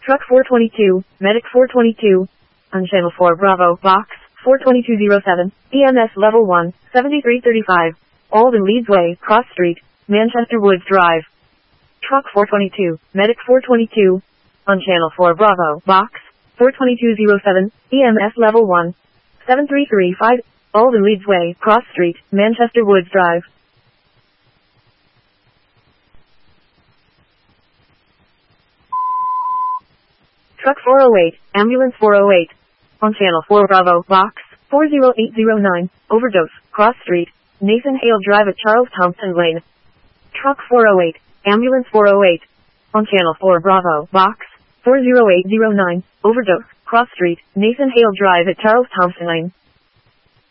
Truck 422, Medic 422. On Channel 4 Bravo, Box 42207, EMS Level 1, 7335. Alden Leeds Way, Cross Street, Manchester Woods Drive. Truck 422, Medic 422. On Channel 4 Bravo, Box 42207, EMS Level 1, 7335. Alden Leeds Way, Cross Street, Manchester Woods Drive. Truck 408, Ambulance 408. On Channel 4 Bravo, Box 40809, Overdose, Cross Street, Nathan Hale Drive at Charles Thompson Lane. Truck 408, Ambulance 408. On Channel 4 Bravo, Box 40809, Overdose, Cross Street, Nathan Hale Drive at Charles Thompson Lane.